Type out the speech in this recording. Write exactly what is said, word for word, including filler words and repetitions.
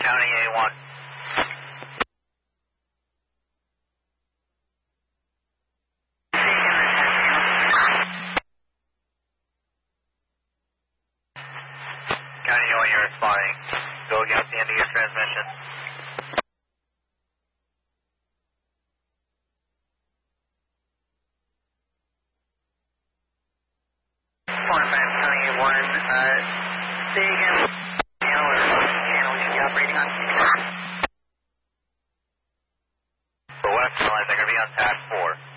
County A one. County A one, you're responding. Go against the end of your transmission. four five County A one, uh, say again, channel or channel you should be operating on. For west, lines are going to be on task four.